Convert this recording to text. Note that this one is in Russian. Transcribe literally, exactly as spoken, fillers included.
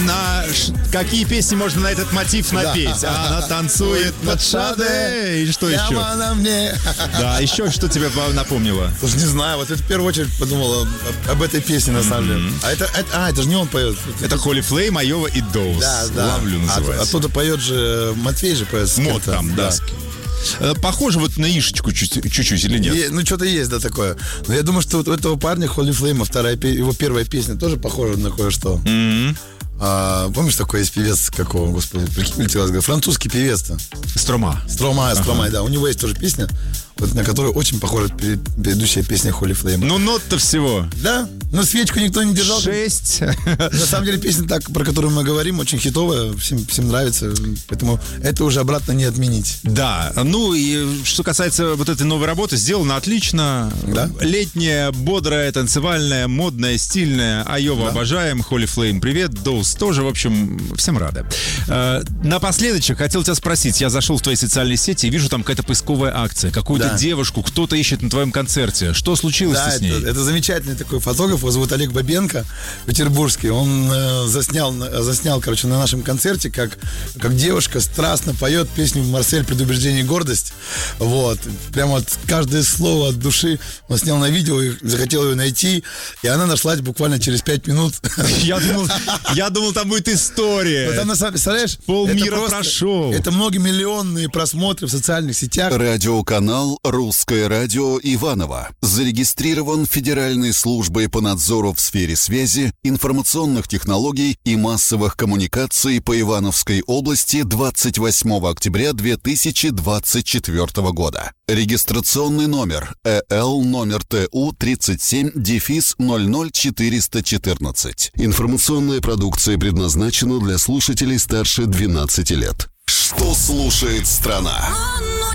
на ш- какие песни можно на этот мотив напеть? Да. Она танцует над Шаде. И что еще? Прямо она мне. Да, еще что тебе напомнило? Слушай, не знаю, вот это в первую очередь подумал об, об этой песне, на самом деле. А это, это, а, это же не он поет. Это Holy Flame, Айова и Доус. Да, да. Ловлю А, называется. оттуда поет же Матвей же поет. с Мод кем-то. там, да. Э, Похоже вот на Ишечку чуть- чуть-чуть или нет? Е- ну, что-то есть, да, такое. Но я думаю, что вот у этого парня, Holy Flame, вторая, пе- его первая песня тоже похожа на кое-что. М-м. А, помнишь, такой есть певец, какого, господи, прикинь, французский певец-то. Строма. Стромай, Стромай, да. У него есть тоже песня, вот, на которую очень похожа пе- предыдущая песня Holy Flame. Ну, нот-то всего. Да, но свечку никто не держал. Шесть. На самом деле песня, так, про которую мы говорим, очень хитовая, всем, всем нравится, поэтому это уже обратно не отменить. Да, ну и что касается вот этой новой работы, сделано отлично. Да. Летняя, бодрая, танцевальная, модная, стильная. Айова Да. обожаем, Holy Flame привет, Доус тоже, в общем, всем рады. Э, напоследочек хотел тебя спросить, я зашел в твои социальные сети и вижу там какая-то поисковая акция, какую-то Да. девушку кто-то ищет на твоем концерте. Что случилось Да, с ней? это, это замечательный такой фотограф, его зовут Олег Бабенко, петербургский. Он э, заснял, э, заснял, короче, на нашем концерте, как, как девушка страстно поет песню «Марсель. Предубеждение и гордость». Вот. Прямо вот каждое слово от души он снял на видео и захотел ее найти. И она нашлась буквально через пять минут. Я думал, я думал, там будет история. Вот там, на самом- представляешь, Полмира это просто- прошел. Это многомиллионные просмотры в социальных сетях. Радиоканал «Русское радио» Иваново зарегистрирован Федеральной службой по надзору в сфере связи, информационных технологий и массовых коммуникаций по Ивановской области двадцать восьмого октября две тысячи двадцать четвёртого года. Регистрационный номер ЭЛ номер ТУ тридцать семь дефис ноль ноль четыреста четырнадцать. Информационная продукция предназначена для слушателей старше двенадцати лет. Что слушает страна?